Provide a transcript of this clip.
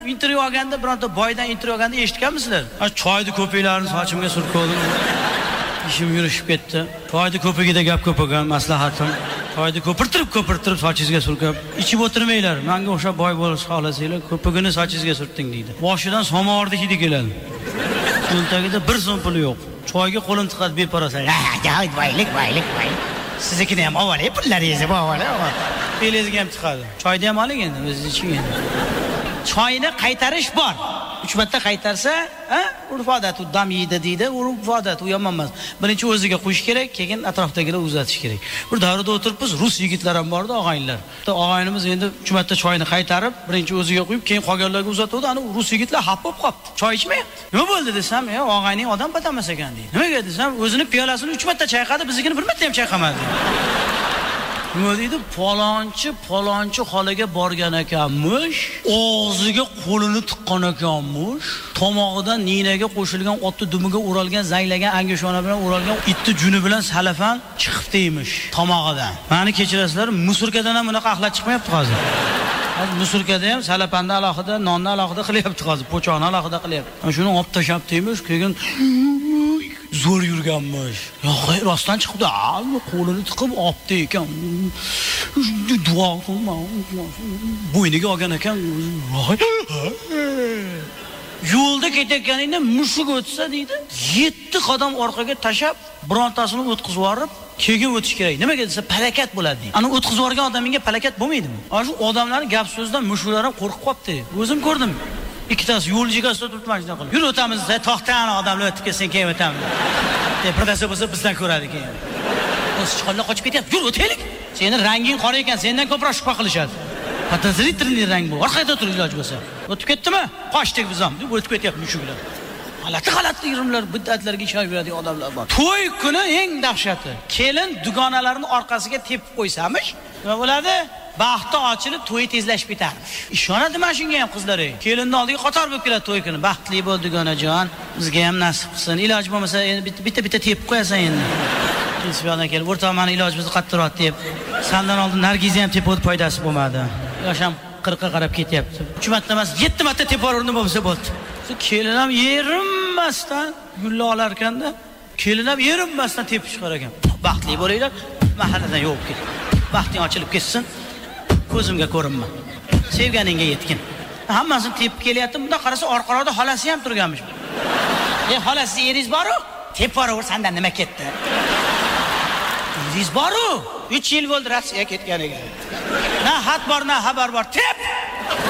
Intervyu olganda bironta boydan intervyu olganda eshitganmisizlar? Choyni ko'piklarini sochimga surib qo'ydim. İşim yurishib ketdi. Choyni ko'pigida gap ko'p ekan, maslahatim. Choyni ko'pirtirib sochingizga surkab, ichib o'tirmanglar. Menga o'sha boy bo'lishni xohlasanglar, ko'pigini sochingizga surting deydi. Boshidan somovarni hidi keladi. Cho'ntagida bir so'm puli yo'q. Choyga qo'lim tiqadi beparasay. Boylik. Siznikini ham olay, pullaringizni olay. Elingizga ham chiqadi. Choyni ham oling endi, o'zingiz iching endi. Choyni qaytarish bor. 3 marta qaytarsa, urf-odat u dam yeydi deydi, urf-odat u yomon emas. Birinchi o'ziga qo'yish kerak, keyin atrofdagilar uzatish kerak. Bir davrada o'tiribmiz, rus yigitlar ham bordi, og'aynilar. Og'aynimiz endi 3 marta choyni qaytarib, birinchi o'ziga qo'yib, keyin qolganlarga uzatdi. Ana rus yigitlar xafa bo'lib qoldi. Choy ichmayapti. Nima bo'ldi desam, og'ayning odam batamas ekan deydi. Nimaga desam, o'zini piyolasini 3 marta chayqadi, biznikini bir marta ham chayqamadi. Nima deydi? Falonchi xolaga borgan ekanmish, og'ziga qo'lini tiqqan ekanmish, tomog'idan ninaga qo'shilgan otni dumiga o'ralgan, zanglagan angashona bilan o'ralgan itni juni bilan salafan chiqibdi deymish tomog'idan. Meni kechirasizlar, musurkadan ham bunaqa axlat chiqmayapti hozir. Musurkada ham salapanni alohida, nonni alohida qilyapti hozir, po'choqni alohida qilyapti. Shuni olib tashlab deymish, keyin zo'r yurganmish. Yo'q, rostdan chiqdi. Qo'lini tiqib olibdi ekan. Duo bo'yniga olgan ekan. Yo'lda ketayotganingda mushuk o'tsa deydi, 7 qadam orqaga tashab, birontasini o'tkazib yuborib, keyin o'tish kerak. Nimaga desa, palakat bo'ladi deydi. Ana o'tkazib yuborgan odamingga palakat bo'lmaydimi? Ana shu odamlarning gap so'zidan mushuklar ham qo'rqib qolibdi. O'zim ko'rdim. Ikkitasi yo'l chekkasida turibdi mashina qilib. Yur o'tamiz, to'xtang, odamlar o'tib ketsin, keyin o'tamiz. Birdasi bo'lsa bizdan ko'radi keyin. O'z chiqonlar qochib ketyapti. Yur o'taylik. Seni ranging qora ekan, sendan ko'proq shubha qilishadi. Patazritrli rang bu. Orqada tur iloj bo'lsa. O'tib ketdimi? Qochdik biz ham, deb o'tib ketyapti mushuklar. G'alati irimlar, bid'atlarga ishonib yuradigan odamlar bor. To'y kuni eng dahshati. Kelin dugonalarining orqasiga tepib qo'ysamish, nima bo'ladi? Baxti ochilib, to'y tezlashib ketarmish. Ishonadi mana shunga ham qizlar. Kelinning oldiga qator bo'lib keladi to'y kuni. Baxtli bo'l dugonajon, bizga ham nasib qilsin. Iloj bo'lmasa, endi bitta tepib qo'yasan endi. Prinsipialdan kelib, o'rtoq meni ilojimizni qattiqroq deb, sandan oldin Nargizni ham tepib o'tib foydasi bo'lmadi. Yosh ham 40 ga qarab ketyapti. 3 marta emas, 7 marta tepib o'rni bo'lsa bo'ldi. Kelin ham yerinmasdan gulla olar ekanda, kelin ham yerinmasdan tepib chiqar ekan. Baxtli bo'linglar, mahalladan yo'q ket. Baxting ochilib ketsin. Ko'zimga ko'rinma. Sevganingga yetgin. Hammasini tepib kelyapti. Bunda qarasa orqaroqda xolasi ham turganmish. Xolasi eringiz bor-ku? Tepib boraver, sendan nima ketdi? Eringiz bor-ku? 3 yil bo'ldi Rossiyaga ketganiga. Na xat bor, na xabar bor. Tep!